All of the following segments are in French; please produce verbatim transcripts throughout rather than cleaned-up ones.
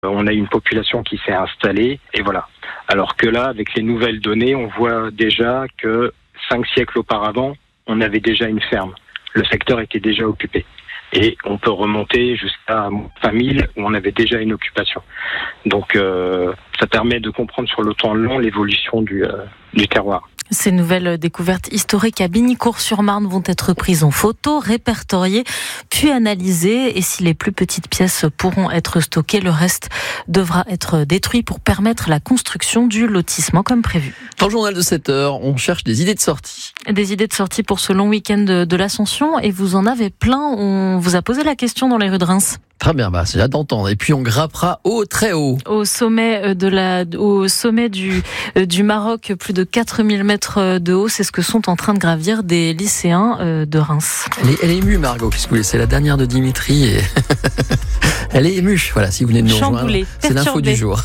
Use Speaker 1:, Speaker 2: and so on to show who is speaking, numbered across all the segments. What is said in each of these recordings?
Speaker 1: On a une population qui s'est installée et voilà. Alors que là, avec les nouvelles données, on voit déjà que cinq siècles auparavant, on avait déjà une ferme. Le secteur était déjà occupé. Et on peut remonter jusqu'à vingt mille où on avait déjà une occupation. Donc euh, ça permet de comprendre sur le temps long l'évolution du, euh, du terroir.
Speaker 2: Ces nouvelles découvertes historiques à Bignicourt-sur-Marne vont être prises en photo, répertoriées, puis analysées. Et si les plus petites pièces pourront être stockées, le reste devra être détruit pour permettre la construction du lotissement comme prévu.
Speaker 3: Dans le journal de sept heures, on cherche des idées de sortie.
Speaker 2: Des idées de sortie pour ce long week-end de, de l'Ascension. Et vous en avez plein. On vous a posé la question dans les rues de Reims.
Speaker 3: Très bien, bah, c'est hâte d'entendre. Et puis on grimpera haut, très haut.
Speaker 2: Au sommet de la, au sommet du, du Maroc, plus de quatre mille mètres de haut, c'est ce que sont en train de gravir des lycéens de Reims.
Speaker 3: Elle est, elle est émue, Margot, qu'est-ce que vous voulez, c'est la dernière de Dimitri et elle est émue. Voilà, si vous venez de nous
Speaker 2: Chamboulée,
Speaker 3: rejoindre, c'est l'info du jour.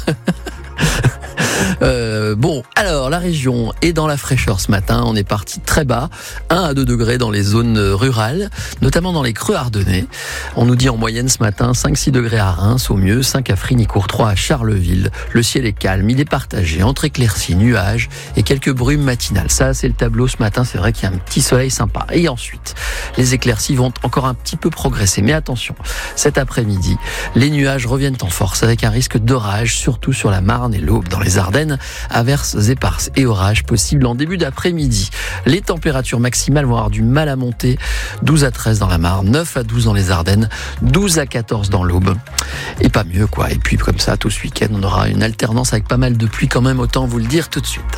Speaker 3: Euh, bon, alors la région est dans la fraîcheur ce matin. On est parti très bas, un à deux degrés dans les zones rurales, notamment dans les creux ardennais. On nous dit en moyenne ce matin cinq à six degrés à Reims au mieux, cinq à Frignicourt, trois à Charleville. Le ciel est calme, il est partagé entre éclaircies, nuages et quelques brumes matinales. Ça, c'est le tableau ce matin. C'est vrai qu'il y a un petit soleil sympa. Et ensuite, les éclaircies vont encore un petit peu progresser. Mais attention, cet après-midi, les nuages reviennent en force avec un risque d'orage, surtout sur la Marne et l'Aube. Dans les Ardennes, averses éparses et orages possibles en début d'après-midi. Les températures maximales vont avoir du mal à monter. douze à treize dans la Marne, neuf à douze dans les Ardennes, douze à quatorze dans l'Aube. Et pas mieux, quoi. Et puis, comme ça, tout ce week-end, on aura une alternance avec pas mal de pluie quand même, autant vous le dire tout de suite.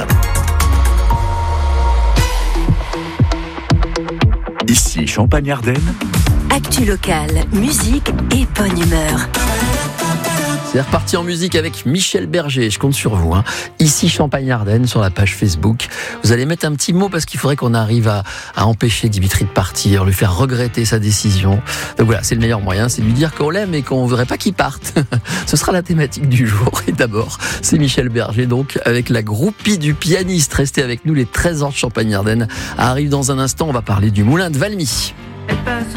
Speaker 4: Ici, Champagne-Ardenne.
Speaker 5: Actu locale, musique et bonne humeur.
Speaker 3: C'est reparti en musique avec Michel Berger, je compte sur vous. Hein. Ici Champagne-Ardenne, sur la page Facebook. Vous allez mettre un petit mot parce qu'il faudrait qu'on arrive à, à empêcher Dimitri de partir, lui faire regretter sa décision. Donc voilà, c'est le meilleur moyen, c'est de lui dire qu'on l'aime et qu'on ne voudrait pas qu'il parte. Ce sera la thématique du jour. Et d'abord, c'est Michel Berger, donc avec la groupie du pianiste. Restez avec nous, les treize ans de Champagne-Ardenne arrivent dans un instant. On va parler du moulin de Valmy.
Speaker 6: Elle passe